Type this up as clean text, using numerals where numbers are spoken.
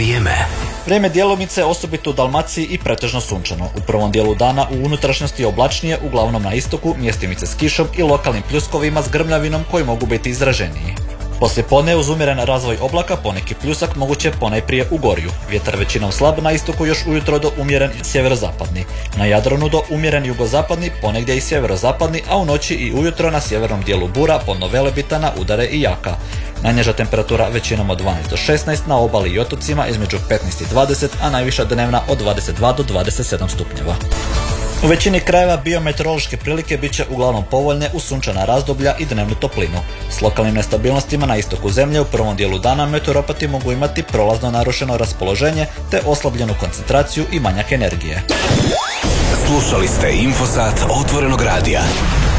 Vrijeme. Vrijeme djelomice, osobito u Dalmaciji, i pretežno sunčano. U prvom dijelu dana u unutrašnjosti oblačnije, uglavnom na istoku, mjestimice s kišom i lokalnim pljuskovima s grmljavinom koji mogu biti izraženiji. Poslijepodne uz umjeren razvoj oblaka poneki pljusak moguće ponajprije u Gorju. Vjetar većinom slab, na istoku još ujutro do umjeren sjeverozapadni. Na Jadranu do umjeren jugozapadni, ponegdje i sjeverozapadni, a u noći i ujutro na sjevernom dijelu Bura, podno Velebitana, udare i jaka. Najniža temperatura većinom od 12 do 16, na obali i otocima između 15 i 20, a najviša dnevna od 22 do 27 stupnjeva. U većini krajeva biometeorološke prilike bit će uglavnom povoljne uz sunčana razdoblja i dnevnu toplinu. S lokalnim nestabilnostima na istoku zemlje u prvom dijelu dana meteoropati mogu imati prolazno narušeno raspoloženje te oslabljenu koncentraciju i manjak energije. Slušali ste Infosat Otvorenog radija.